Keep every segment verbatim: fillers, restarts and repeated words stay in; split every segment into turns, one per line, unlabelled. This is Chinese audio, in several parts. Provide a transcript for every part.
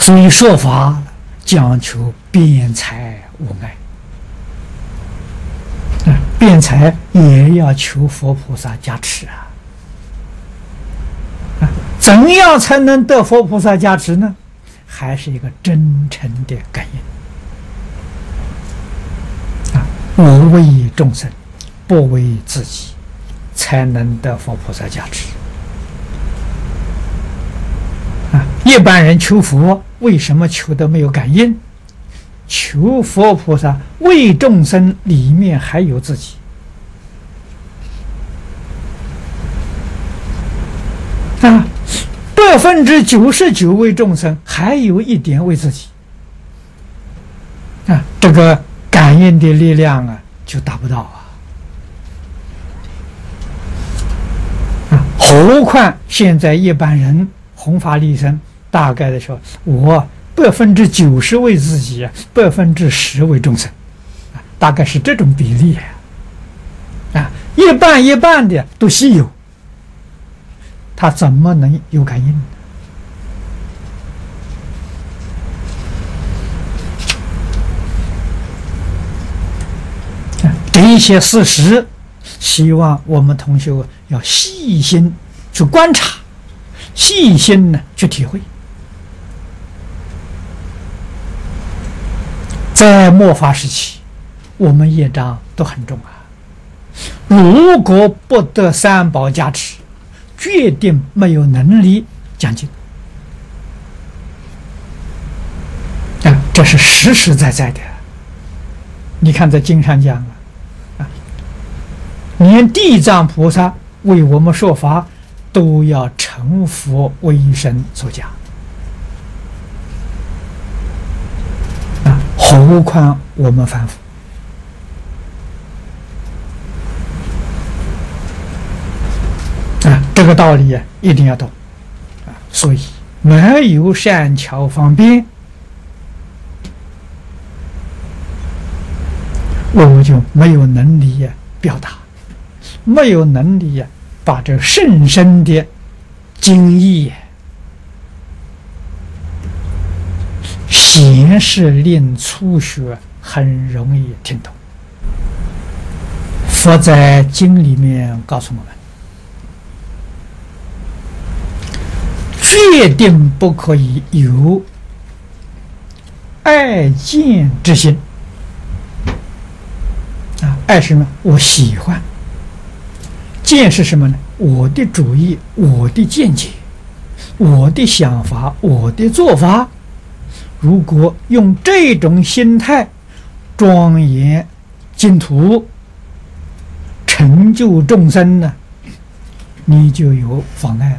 所以说法讲求辩才无碍。啊，辩才也要求佛菩萨加持啊！啊，怎样才能得佛菩萨加持呢？还是一个真诚的感应啊！我为众生，不为自己，才能得佛菩萨加持啊！一般人求佛，为什么求的没有感应？求佛菩萨为众生，里面还有自己啊，百分之九十九为众生，还有一点为自己啊，这个感应的力量啊，就达不到啊啊！何况现在一般人弘法利生，大概的说，我百分之九十为自己，百分之十为众生，啊，大概是这种比例啊，一半一半的都稀有，他怎么能有感应呢？这一些事实，希望我们同学要细心去观察，细心呢去体会。在末法时期，我们业障都很重啊。如果不得三宝加持，决定没有能力讲经啊，这是实实在在的。你看在经上讲啊，连地藏菩萨为我们说法，都要成佛为身所讲。何况我们凡夫啊，这个道理啊一定要懂啊。所以没有善巧方便，我们就没有能力呀表达，没有能力呀把这甚深的经义显示令初学很容易听懂。佛在经里面告诉我们，决定不可以有爱见之心啊！爱是什么？我喜欢。见是什么呢？我的主意，我的见解，我的想法，我的做法。如果用这种心态庄严净土，成就众生呢，你就有妨碍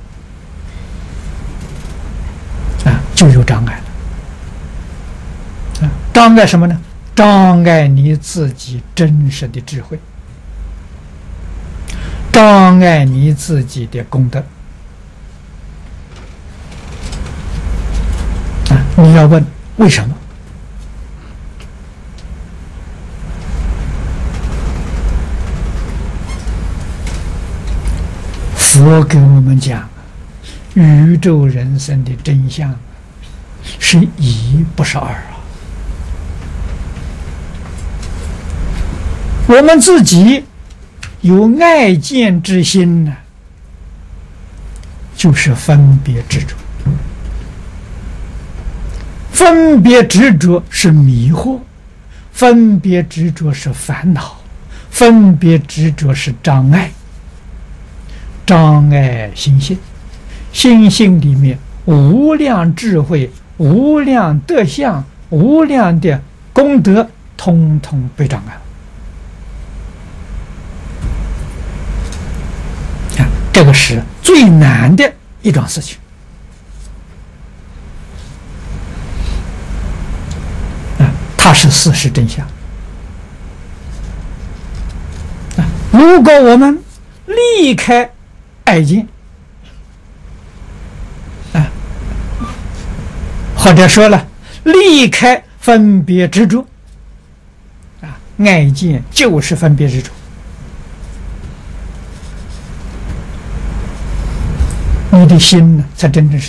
了啊，就有障碍了啊！障碍什么呢？障碍你自己真实的智慧，障碍你自己的功德。你要问为什么？佛给我们讲，宇宙人生的真相是一不是二啊。我们自己有爱见之心呢，就是分别执着。分别执着是迷惑，分别执着是烦恼，分别执着是障碍。障碍心性，心性里面无量智慧、无量德相、无量的功德，通通被障碍了。啊，这个是最难的一桩事情。它是事实真相啊！如果我们离开爱见啊，或者说了离开分别执着啊，爱见就是分别执着，你的心呢，才真正是